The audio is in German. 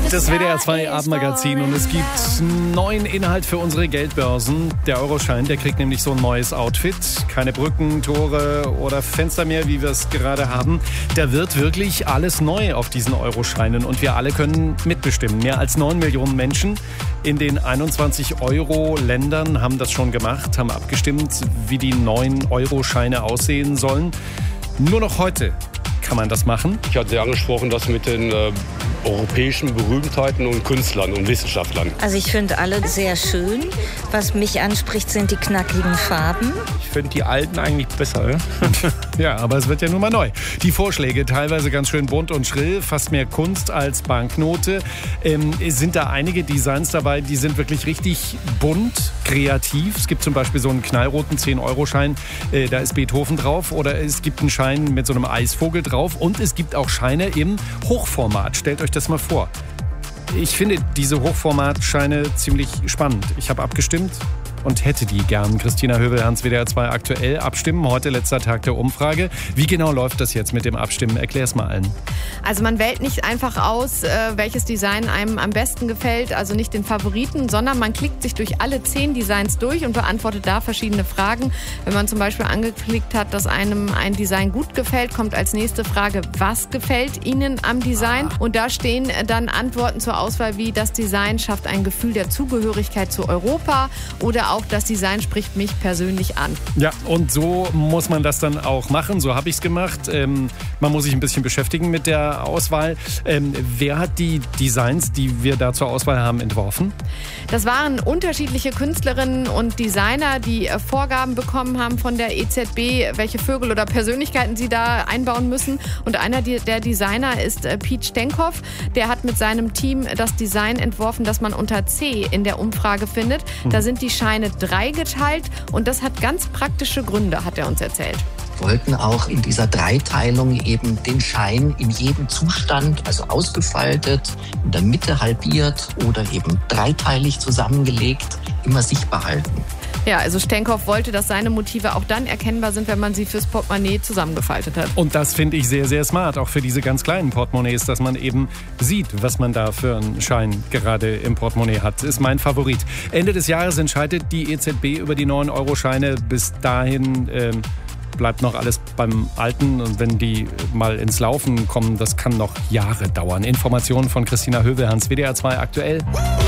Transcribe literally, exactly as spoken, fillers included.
Das W D R zwei Abendmagazin und es gibt neuen Inhalt für unsere Geldbörsen. Der Euroschein, der kriegt nämlich so ein neues Outfit. Keine Brücken, Tore oder Fenster mehr, wie wir es gerade haben. Da wird wirklich alles neu auf diesen Euroscheinen und wir alle können mitbestimmen. Mehr als neun Millionen Menschen in den einundzwanzig Euro-Ländern haben das schon gemacht, haben abgestimmt, wie die neuen Euroscheine aussehen sollen. Nur noch heute kann man das machen. Ich hatte ja angesprochen, das mit den äh, europäischen Berühmtheiten und Künstlern und Wissenschaftlern. Also ich finde alle sehr schön. Was mich anspricht, sind die knackigen Farben. Ich finde die alten eigentlich besser. Ne? Ja, aber es wird ja nun mal neu. Die Vorschläge, teilweise ganz schön bunt und schrill, fast mehr Kunst als Banknote. Ähm, sind da einige Designs dabei, die sind wirklich richtig bunt, kreativ. Es gibt zum Beispiel so einen knallroten zehn-Euro-Schein, äh, da ist Beethoven drauf. Oder es gibt einen Schein mit so einem Eisvogel drauf. Und es gibt auch Scheine im Hochformat. Stellt euch das mal vor. Ich finde diese Hochformatscheine ziemlich spannend. Ich habe abgestimmt und hätte die gern. Christina Hövelhans, W D R zwei aktuell. Abstimmen, heute letzter Tag der Umfrage. Wie genau läuft das jetzt mit dem Abstimmen? Erklär's mal allen. Also man wählt nicht einfach aus, welches Design einem am besten gefällt, also nicht den Favoriten, sondern man klickt sich durch alle zehn Designs durch und beantwortet da verschiedene Fragen. Wenn man zum Beispiel angeklickt hat, dass einem ein Design gut gefällt, kommt als nächste Frage, was gefällt Ihnen am Design? Und da stehen dann Antworten zur Auswahl wie, das Design schafft ein Gefühl der Zugehörigkeit zu Europa oder auch das Design spricht mich persönlich an. Ja, und so muss man das dann auch machen. So habe ich es gemacht. Ähm, man muss sich ein bisschen beschäftigen mit der Auswahl. Ähm, wer hat die Designs, die wir da zur Auswahl haben, entworfen? Das waren unterschiedliche Künstlerinnen und Designer, die Vorgaben bekommen haben von der E Z B, welche Vögel oder Persönlichkeiten sie da einbauen müssen. Und einer der Designer ist Piet Stenkopf. Der hat mit seinem Team das Design entworfen, das man unter C in der Umfrage findet. Da sind die Scheine drei geteilt und das hat ganz praktische Gründe, hat er uns erzählt. Wir wollten auch in dieser Dreiteilung eben den Schein in jedem Zustand, also ausgefaltet, in der Mitte halbiert oder eben dreiteilig zusammengelegt, immer sichtbar halten. Ja, also Stenkopf wollte, dass seine Motive auch dann erkennbar sind, wenn man sie fürs Portemonnaie zusammengefaltet hat. Und das finde ich sehr, sehr smart, auch für diese ganz kleinen Portemonnaies, dass man eben sieht, was man da für einen Schein gerade im Portemonnaie hat. Ist mein Favorit. Ende des Jahres entscheidet die E Z B über die neuen Euro-Scheine. Bis dahin ähm, bleibt noch alles beim Alten. Und wenn die mal ins Laufen kommen, das kann noch Jahre dauern. Informationen von Christina Hövelhans, W D R zwei aktuell.